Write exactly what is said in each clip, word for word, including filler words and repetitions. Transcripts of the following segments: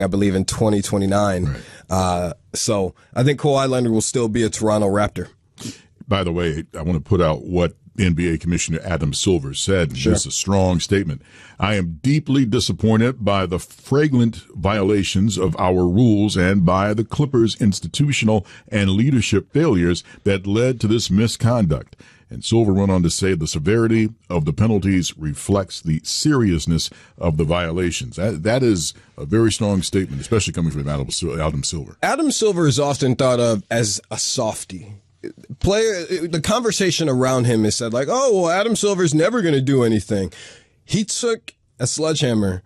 I believe, in twenty twenty-nine. Right. Uh, so I think Kawhi Leonard will still be a Toronto Raptor. By the way, I want to put out what N B A Commissioner Adam Silver said. Sure. This is a strong statement. I am deeply disappointed by the flagrant violations of our rules and by the Clippers' institutional and leadership failures that led to this misconduct. And Silver went on to say the severity of the penalties reflects the seriousness of the violations. That, that is a very strong statement, especially coming from Adam, Adam Silver. Adam Silver is often thought of as a softie. Player, the conversation around him is said like, oh, well, Adam Silver's never going to do anything. He took a sledgehammer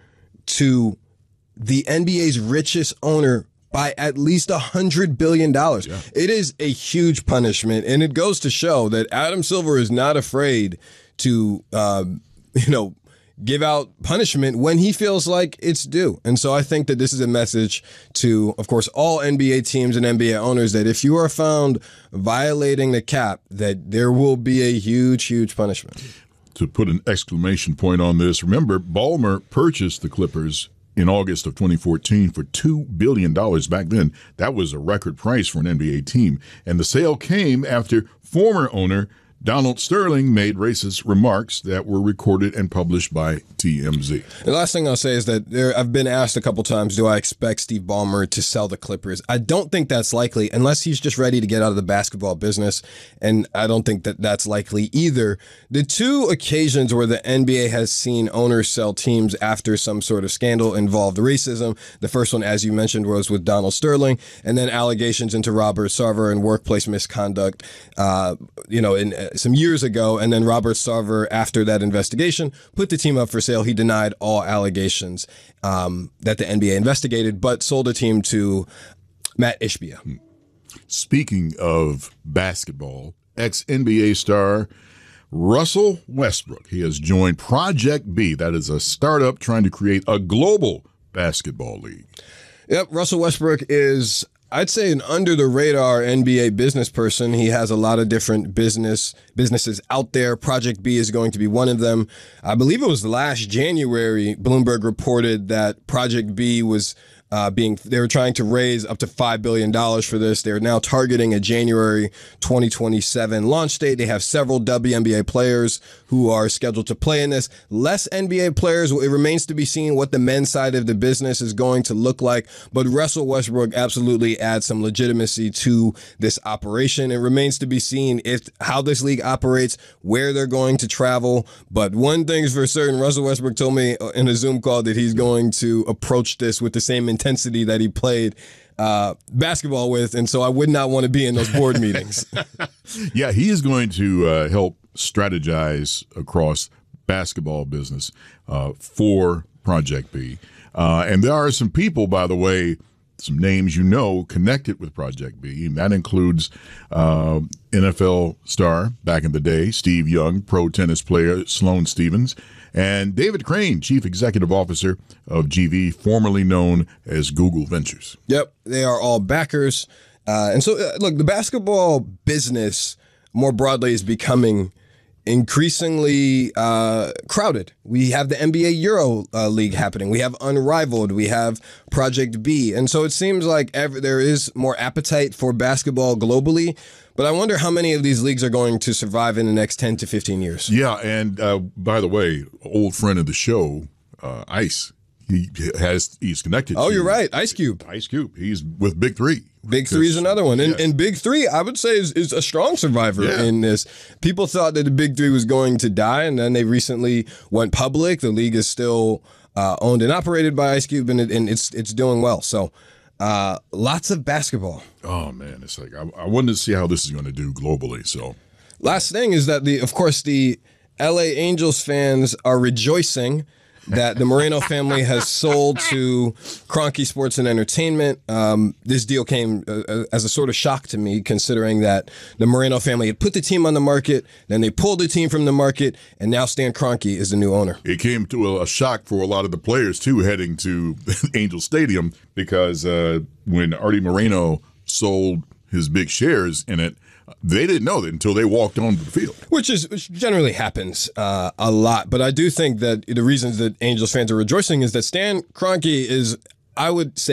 to the N B A's richest owner by at least a hundred billion dollars. Yeah. It is a huge punishment, and it goes to show that Adam Silver is not afraid to, uh, you know, give out punishment when he feels like it's due. And so I think that this is a message to, of course, all N B A teams and N B A owners that if you are found violating the cap, that there will be a huge, huge punishment. To put an exclamation point on this, remember, Ballmer purchased the Clippers in August of twenty fourteen for two billion dollars. Back then, that was a record price for an N B A team. And the sale came after former owner Donald Sterling made racist remarks that were recorded and published by T M Z. The last thing I'll say is that there, I've been asked a couple times, do I expect Steve Ballmer to sell the Clippers? I don't think that's likely unless he's just ready to get out of the basketball business, and I don't think that that's likely either. The two occasions where the N B A has seen owners sell teams after some sort of scandal involved racism. The first one, as you mentioned, was with Donald Sterling, and then allegations into Robert Sarver and workplace misconduct, uh, you know, in uh, some years ago. And then Robert Sarver, after that investigation, put the team up for sale. He denied all allegations um, that the N B A investigated, but sold the team to Matt Ishbia. Speaking of basketball, ex-N B A star Russell Westbrook, he has joined Project B. That is a startup trying to create a global basketball league. Yep, Russell Westbrook is, I'd say, an under-the-radar N B A business person. He has a lot of different business businesses out there. Project B is going to be one of them. I believe it was last January, Bloomberg reported that Project B was uh, being, they were trying to raise up to five billion dollars for this. They're now targeting a January twenty twenty-seven launch date. They have several W N B A players who are scheduled to play in this. Less N B A players. It remains to be seen what the men's side of the business is going to look like. But Russell Westbrook absolutely adds some legitimacy to this operation. It remains to be seen if how this league operates, where they're going to travel. But one thing's for certain, Russell Westbrook told me in a Zoom call that he's going to approach this with the same intensity that he played uh, basketball with. And so I would not want to be in those board meetings. Yeah, he is going to uh, help strategize across basketball business uh, for Project B. Uh, and there are some people, by the way, some names you know connected with Project B. And that includes uh, N F L star back in the day, Steve Young, pro tennis player Sloane Stephens, and David Crane, chief executive officer of G V, formerly known as Google Ventures. Yep, they are all backers. Uh, and so, uh, look, the basketball business more broadly is becoming increasingly uh, crowded. We have the N B A Euro uh, League happening. We have Unrivaled. We have Project B. And so it seems like every, there is more appetite for basketball globally. But I wonder how many of these leagues are going to survive in the next ten to fifteen years. Yeah, and uh, by the way, old friend of the show, uh, Ice, he has he's connected. Oh, to you're right. Ice Cube. Ice Cube. He's with Big Three. Big Three is another one. And, yeah. and Big Three, I would say, is, is a strong survivor yeah. in this. People thought that the Big Three was going to die, and then they recently went public. The league is still uh, owned and operated by Ice Cube, and, it, and it's it's doing well. So uh, lots of basketball. Oh, man. It's like I, I wanted to see how this is going to do globally. So last thing is that, the of course, the L A Angels fans are rejoicing that the Moreno family has sold to Kroenke Sports and Entertainment. Um, this deal came uh, as a sort of shock to me, considering that the Moreno family had put the team on the market, then they pulled the team from the market, and now Stan Kroenke is the new owner. It came to a, a shock for a lot of the players, too, heading to Angel Stadium, because uh, when Artie Moreno sold his big shares in it, they didn't know that until they walked onto the field. Which is which generally happens uh, a lot. But I do think that the reasons that Angels fans are rejoicing is that Stan Kroenke is I would say